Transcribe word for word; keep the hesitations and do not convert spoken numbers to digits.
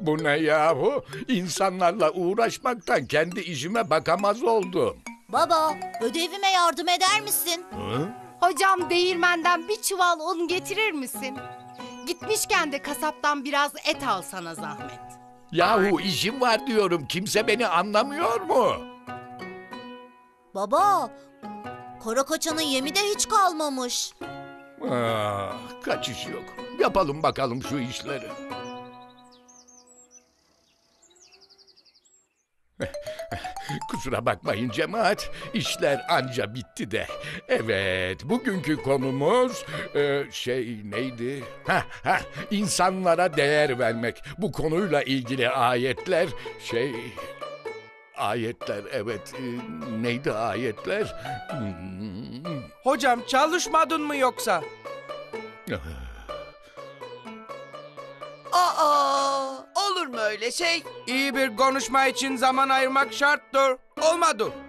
Bu ne yahu? İnsanlarla uğraşmaktan kendi işime bakamaz oldum. Baba, ödevime yardım eder misin? Hı? Hocam değirmenden bir çuval un getirir misin? Gitmişken de kasaptan biraz et alsana zahmet. Yahu işim var diyorum. Kimse beni anlamıyor mu? Baba, Karakaçan'ın yemi de hiç kalmamış. Ah, kaçış yok. Yapalım bakalım şu işleri. Kusura bakmayın cemaat, işler anca bitti de. Evet, bugünkü konumuz e, şey neydi? Ha ha, insanlara değer vermek. Bu konuyla ilgili ayetler şey ayetler evet e, neydi ayetler? Hmm. Hocam çalışmadın mı yoksa? Aa, olur mu öyle şey? İyi bir konuşma için zaman ayırmak şarttır. Olmadı.